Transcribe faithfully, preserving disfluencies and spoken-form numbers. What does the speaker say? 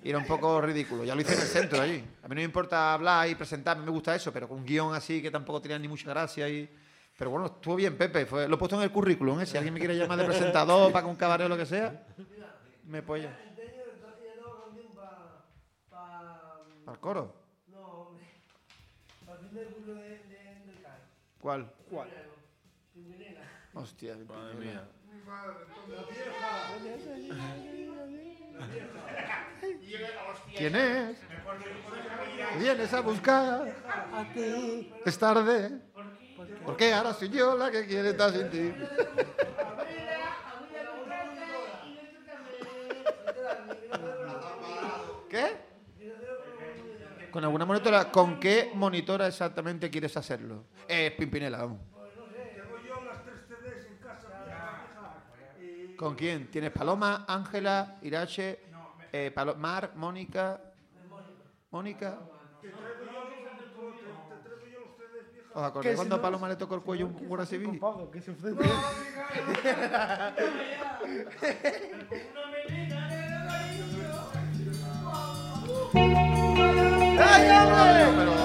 Y era un poco ridículo. Ya lo hice en el centro allí. A mí no me importa hablar y presentarme, me gusta eso, pero con un guión así que tampoco tenía ni mucha gracia. Y... Pero bueno, estuvo bien, Pepe. Fue... Lo he puesto en el currículum, ¿eh? Si alguien me quiere llamar de presentador para con un cabaret o lo que sea, me apoya. ¿Para el coro? No, para el fin del curso de, de, del C A E. ¿Cuál? ¿Cuál? Pimpinela. Hostia, Madre mía. ¿Quién es? Vienes a buscar. Es tarde. ¿Por qué ahora soy yo la que quiere estar sin ti? ¿Qué? Con alguna monitora. ¿Con qué monitora exactamente quieres hacerlo? Eh, Pimpinela, vamos. Tengo yo las tres C Ds en casa. ¿Con quién? ¿Tienes Paloma, Ángela, Irache, eh, Palo- Mar, Mónica? Mónica. Te traigo yo los C Ds viejas. ¿Os acordáis cuando a Paloma le tocó el cuello un guardia civil? Compadre, que se ofrece. ¡Ay, hombre! Pero